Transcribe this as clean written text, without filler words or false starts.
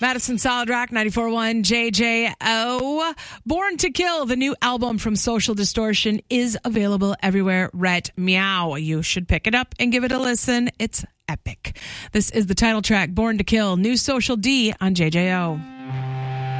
Madison Solid Rock 94.1 JJO. Born to Kill, the new album from Social Distortion, is available everywhere. Ret Meow. You should pick it up and give it a listen. It's epic. This is the title track, Born to Kill, new Social D on JJO.